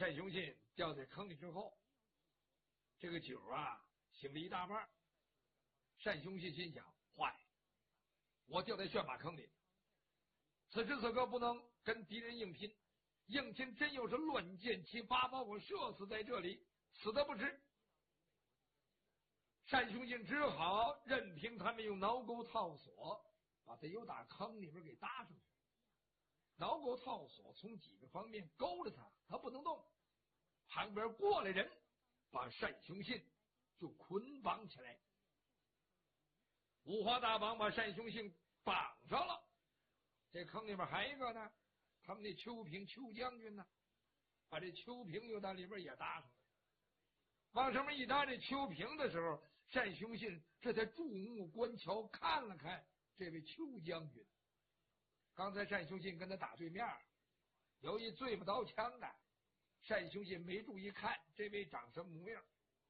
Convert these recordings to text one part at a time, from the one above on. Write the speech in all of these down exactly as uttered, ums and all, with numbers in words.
单雄信掉在坑里之后，这个酒啊醒了一大半。单雄信心想：坏，我掉在旋马坑里，此时此刻不能跟敌人硬拼，硬拼真有是乱箭齐发，把我射死在这里，死得不迟。单雄信只好任凭他们用挠钩套索把他又打坑里边给搭上去。挠钩套索从几个方面勾着他，他不能动。旁边过来人把单雄信就捆绑起来。五花大绑把单雄信绑上了。这坑里边还一个呢，他们那邱平邱将军呢，把这邱平又在里边也搭上了。往上面一搭这邱平的时候，单雄信这才注目观瞧，看了看这位邱将军。刚才单雄信跟他打对面，有一醉不刀枪的，单雄信没注意看这位长什么模样。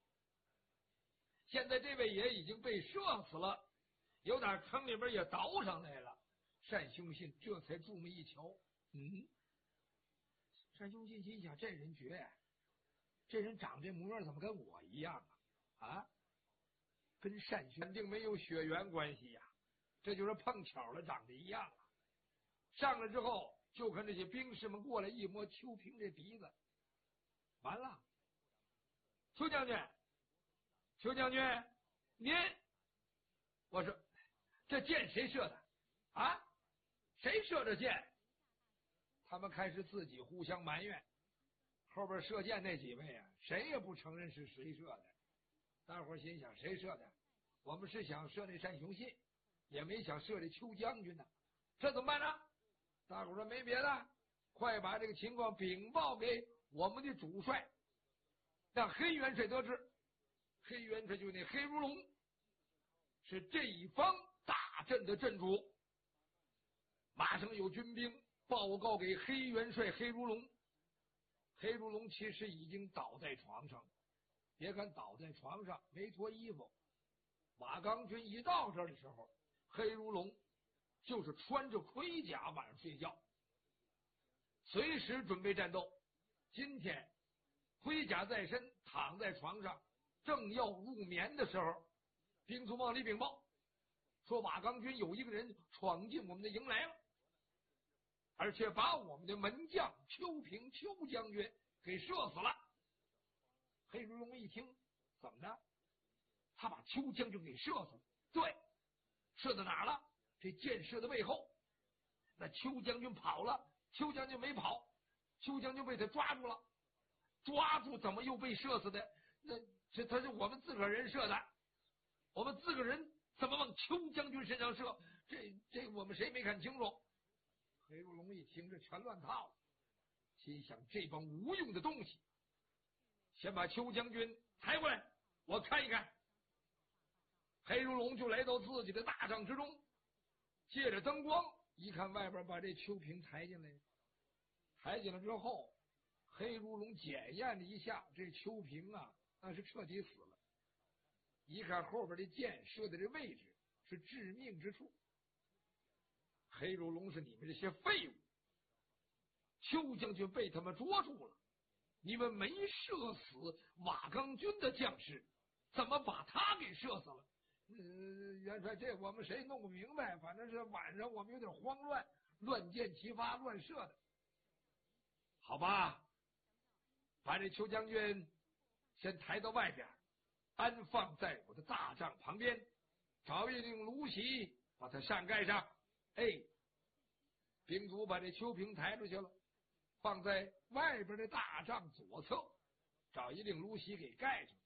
现在这位也已经被射死了，有打坑里边也倒上来了。单雄信这才注目一瞧，嗯，单雄信心想：这人绝，这人长这模样怎么跟我一样啊？啊，跟单雄定没有血缘关系呀、啊，这就是碰巧了，长得一样啊。上来之后，就看这些兵士们过来一摸邱平这鼻子，完了，邱将军，邱将军，您，我说这箭谁射的啊？谁射的箭？他们开始自己互相埋怨，后边射箭那几位啊，谁也不承认是谁射的。大伙心想：谁射的？我们是想射那单雄信，也没想射这邱将军呢。这怎么办呢？大伙说没别的，快把这个情况禀报给我们的主帅，让黑元帅得知。黑元帅就是那黑如龙，是这一方大阵的阵主。马上有军兵报告给黑元帅黑如龙。黑如龙其实已经倒在床上，别看倒在床上没脱衣服，马刚军一到这儿的时候，黑如龙就是穿着盔甲晚上睡觉，随时准备战斗。今天盔甲在身，躺在床上，正要入眠的时候，兵卒往里禀报说马刚军有一个人闯进我们的营来了，而且把我们的门将邱平邱将军给射死了。黑如龙一听，怎么着？他把邱将军给射死了？对，射到哪儿了？这箭射的背后。那邱将军跑了，邱将军没跑，邱将军被他抓住了，抓住怎么又被射死的？那这他是我们自个儿人射的，我们自个儿人怎么往邱将军身上射？这这我们谁没看清楚？黑如龙一听，这全乱套了，心想：这帮无用的东西，先把邱将军抬过来，我看一看。黑如龙就来到自己的大帐之中，借着灯光一看，外边把这邱平抬进来。抬进来之后，黑如龙检验了一下，这邱平啊，那是彻底死了。一看后边的箭射的这位置是致命之处。黑如龙是你们这些废物，邱将军被他们捉住了，你们没射死瓦岗军的将士，怎么把他给射死了？呃，元帅，这我们谁弄不明白，反正是晚上我们有点慌乱，乱箭齐发，乱射的。好吧，把这邱将军先抬到外边，安放在我的大帐旁边，找一顶芦席把它上盖上。哎，兵卒把这邱平抬出去了，放在外边的大帐左侧，找一顶芦席给盖上。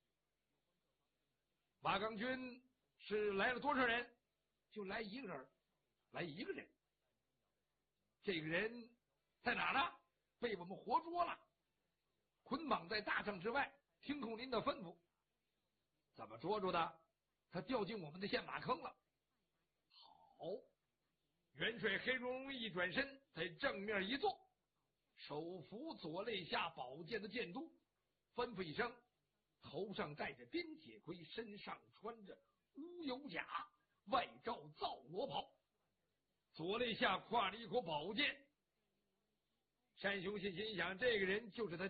瓦岗军是来了多少人？就来一个人，来一个人。这个人在哪呢？被我们活捉了，捆绑在大帐之外，听候您的吩咐。怎么捉住的？他掉进我们的陷马坑了。好，元帅黑如龙一转身，在正面一坐，手扶左肋下宝剑的剑督，吩咐一声，头上戴着边铁盔，身上穿着乌油甲，外罩皂罗袍，左肋下挎着一口宝剑。单雄信心想，这个人就是他